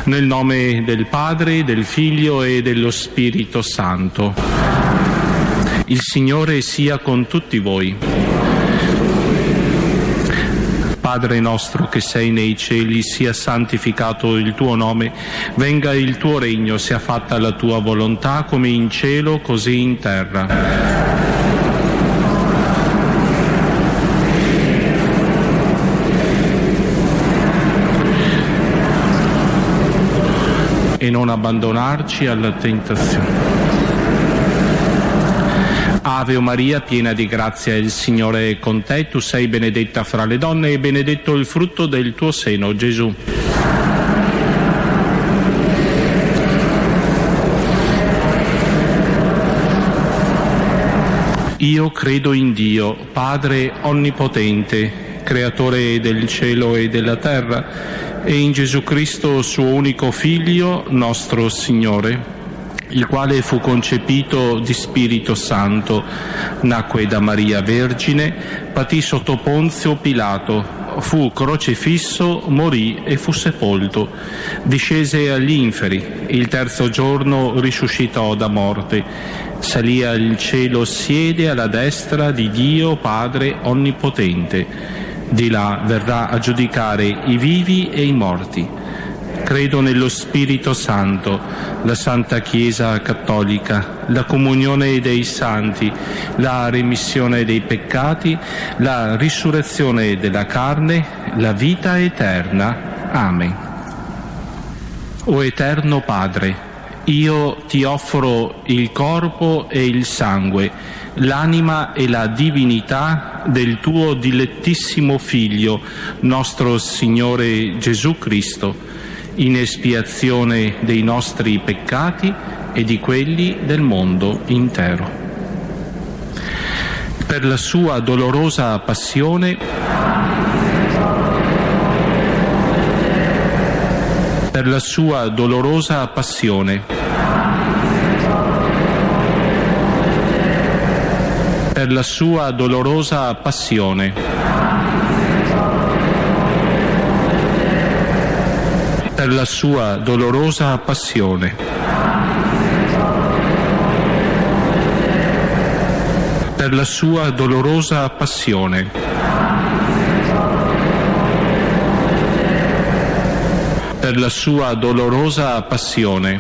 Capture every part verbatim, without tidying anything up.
Nel nome del Padre, del Figlio e dello Spirito Santo. Il Signore sia con tutti voi. Padre nostro che sei nei cieli, sia santificato il tuo nome, venga il tuo regno, sia fatta la tua volontà come in cielo così in terra. E non abbandonarci alla tentazione. Ave Maria, piena di grazia, il Signore è con te, tu sei benedetta fra le donne e benedetto il frutto del tuo seno, Gesù. Io credo in Dio, Padre onnipotente, creatore del cielo e della terra, e in Gesù Cristo, suo unico Figlio, nostro Signore, il quale fu concepito di Spirito Santo, nacque da Maria Vergine, patì sotto Ponzio Pilato, fu crocifisso, morì e fu sepolto, discese agli inferi, il terzo giorno risuscitò da morte, salì al cielo, siede alla destra di Dio Padre Onnipotente. Di là verrà a giudicare i vivi e i morti. Credo nello Spirito Santo, la Santa Chiesa Cattolica, la comunione dei santi, la remissione dei peccati, la risurrezione della carne, la vita eterna. Amen. O Eterno Padre, io ti offro il corpo e il sangue, l'anima e la divinità del tuo dilettissimo Figlio, nostro Signore Gesù Cristo, in espiazione dei nostri peccati e di quelli del mondo intero. Per la sua dolorosa passione, per la sua dolorosa passione, per la sua dolorosa passione, per la sua dolorosa passione, per la sua dolorosa passione, per la sua dolorosa passione,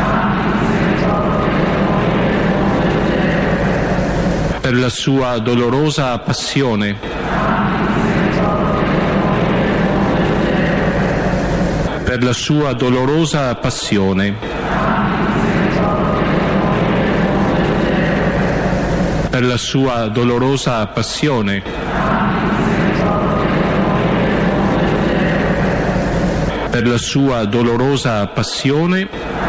per la sua dolorosa passione, per la sua dolorosa passione, per la sua dolorosa passione, per la sua dolorosa passione,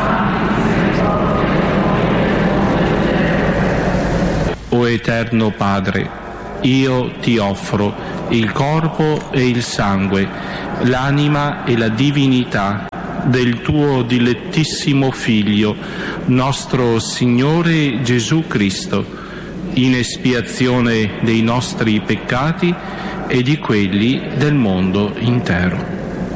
o Eterno Padre, io ti offro il corpo e il sangue, l'anima e la divinità del tuo dilettissimo Figlio, nostro Signore Gesù Cristo, in espiazione dei nostri peccati e di quelli del mondo intero.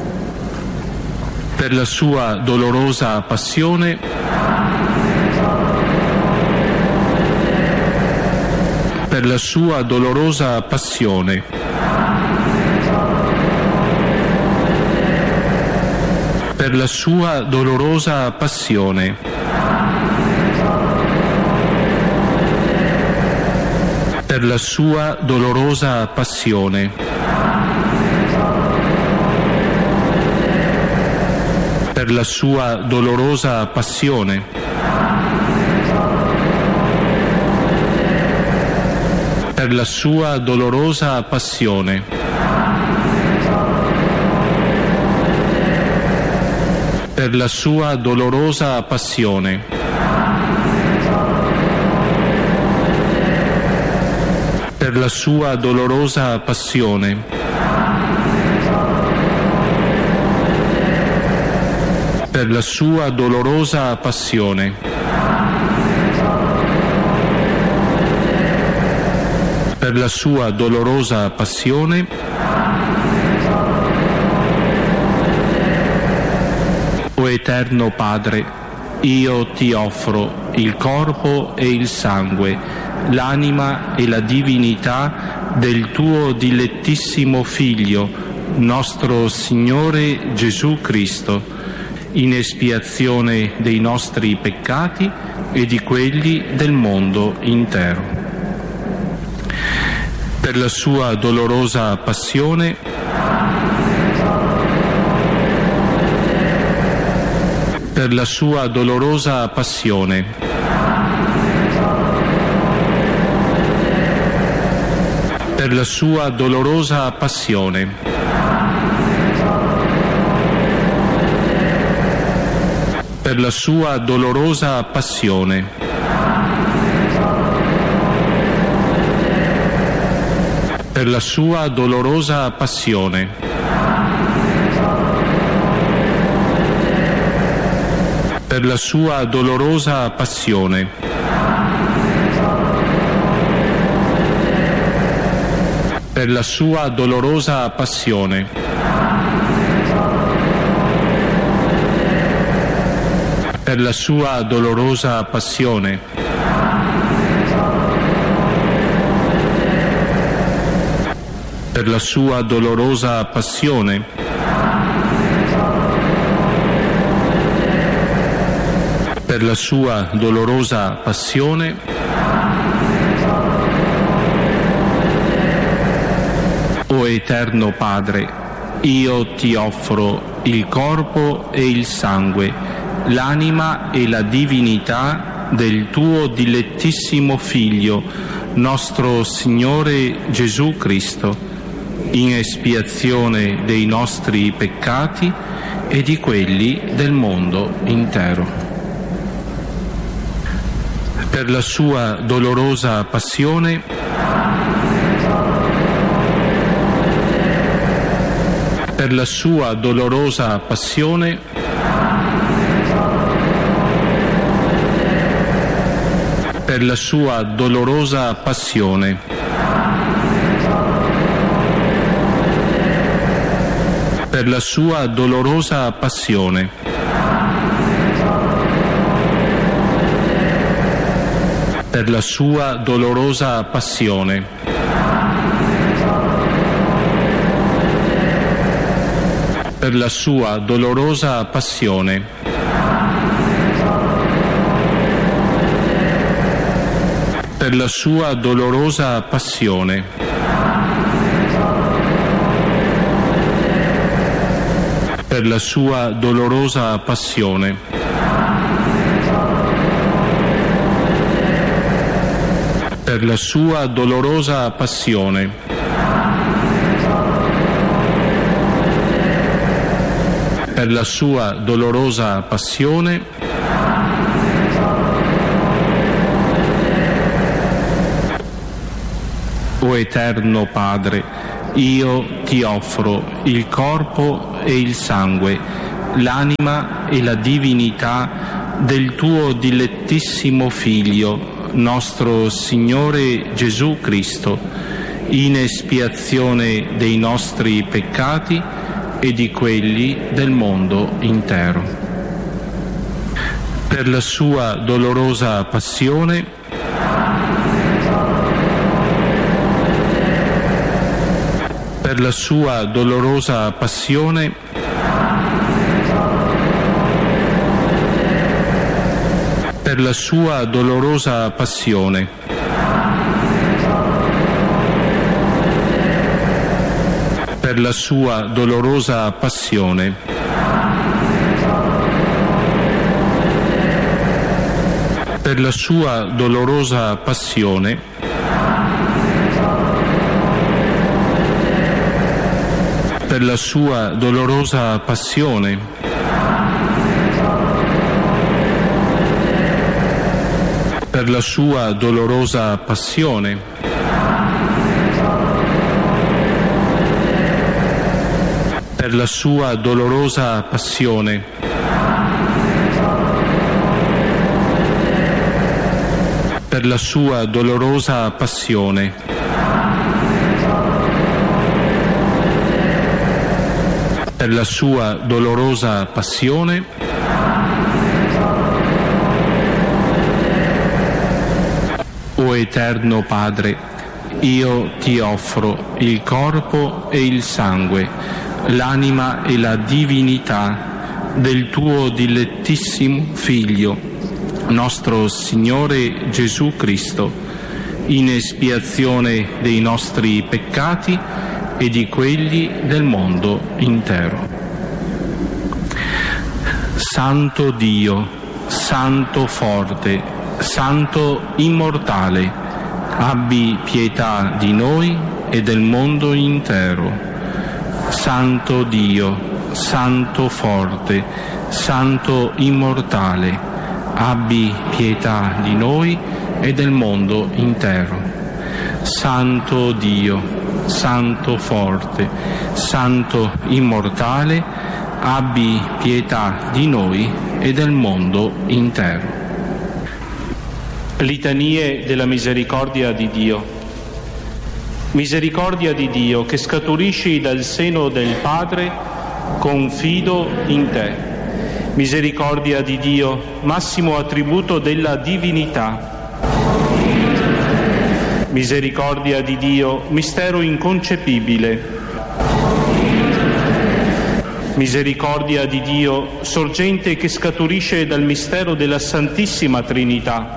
Per la sua dolorosa passione, per la sua dolorosa passione, per la sua dolorosa passione, per la sua dolorosa passione, per la sua dolorosa passione, per la sua dolorosa passione, per la sua dolorosa passione, per la sua dolorosa passione, per la sua dolorosa passione, per la sua dolorosa passione, o Eterno Padre, io ti offro il corpo e il sangue, l'anima e la divinità del tuo dilettissimo Figlio, nostro Signore Gesù Cristo, in espiazione dei nostri peccati e di quelli del mondo intero. Per la sua dolorosa passione, per la sua dolorosa passione, per la sua dolorosa passione, per la sua dolorosa passione, per la sua dolorosa passione, per la sua dolorosa passione, per la sua dolorosa passione, per la sua dolorosa passione, per la sua dolorosa passione, per la sua dolorosa passione, o Eterno Padre, io ti offro il corpo e il sangue, l'anima e la divinità del tuo dilettissimo Figlio, nostro Signore Gesù Cristo, in espiazione dei nostri peccati e di quelli del mondo intero. Per la sua dolorosa passione, per la sua dolorosa passione, per la sua dolorosa passione, per la sua dolorosa passione, per la sua dolorosa passione, per la sua dolorosa passione, per la sua dolorosa passione, per la sua dolorosa passione, per la sua dolorosa passione, per la sua dolorosa passione, o Eterno Padre, io ti offro il corpo e il sangue, l'anima e la divinità del tuo dilettissimo Figlio, nostro Signore Gesù Cristo, in espiazione dei nostri peccati e di quelli del mondo intero. Per la sua dolorosa passione, per la sua dolorosa passione, per la sua dolorosa passione, per la sua dolorosa passione, per la sua dolorosa passione, per la sua dolorosa passione, per la sua dolorosa passione, per la sua dolorosa passione, per la sua dolorosa passione, per la sua dolorosa passione, O eterno Padre, io ti offro il corpo e il sangue, l'anima e la divinità del tuo dilettissimo Figlio, nostro Signore Gesù Cristo, in espiazione dei nostri peccati e di quelli del mondo intero. Santo Dio, Santo forte, Santo immortale, abbi pietà di noi e del mondo intero. Santo Dio, Santo forte, Santo immortale, abbi pietà di noi e del mondo intero. Santo Dio, Santo forte, Santo immortale, abbi pietà di noi e del mondo intero. Litanie della misericordia di Dio. Misericordia di Dio che scaturisci dal seno del Padre, confido in te. Misericordia di Dio, massimo attributo della divinità. Misericordia di Dio, mistero inconcepibile. Misericordia di Dio, sorgente che scaturisce dal mistero della Santissima Trinità.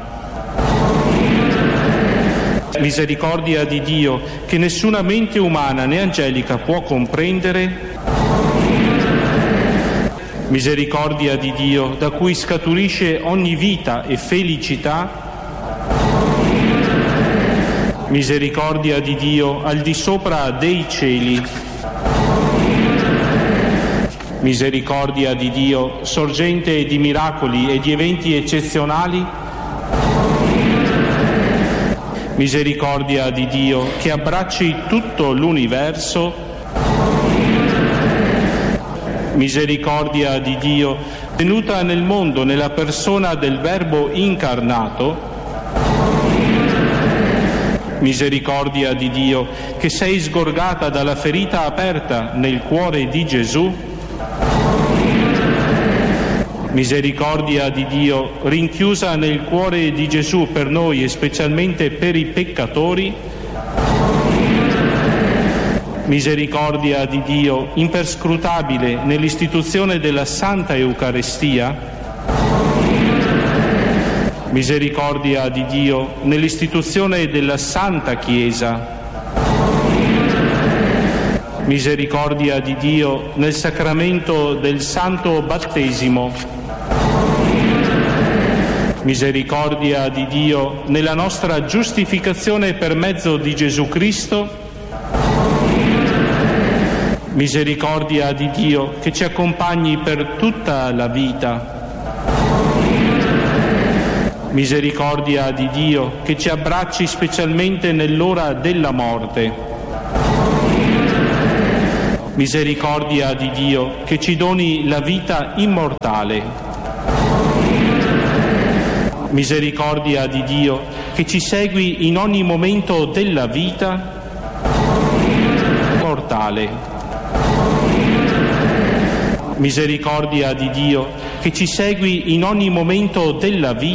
Misericordia di Dio che nessuna mente umana né angelica può comprendere. Misericordia di Dio da cui scaturisce ogni vita e felicità. Misericordia di Dio al di sopra dei cieli. Misericordia di Dio, sorgente di miracoli e di eventi eccezionali. Misericordia di Dio che abbracci tutto l'universo. Misericordia di Dio venuta nel mondo nella persona del Verbo incarnato. Misericordia di Dio che sei sgorgata dalla ferita aperta nel cuore di Gesù. Misericordia di Dio rinchiusa nel cuore di Gesù per noi e specialmente per i peccatori. Misericordia di Dio imperscrutabile nell'istituzione della Santa Eucaristia. Misericordia di Dio nell'istituzione della Santa Chiesa. Misericordia di Dio nel sacramento del Santo Battesimo. Misericordia di Dio nella nostra giustificazione per mezzo di Gesù Cristo. Misericordia di Dio che ci accompagni per tutta la vita. Misericordia di Dio che ci abbracci specialmente nell'ora della morte. Misericordia di Dio che ci doni la vita immortale. Misericordia di Dio che ci segui in ogni momento della vita mortale. Misericordia di Dio che ci segui in ogni momento della vita